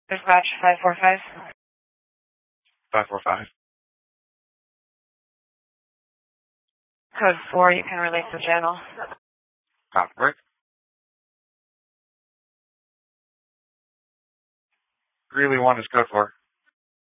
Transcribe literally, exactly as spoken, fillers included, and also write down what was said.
Dispatch five four five. five four five. Code four, you can release the channel. Copy, break. Greeley one is code four.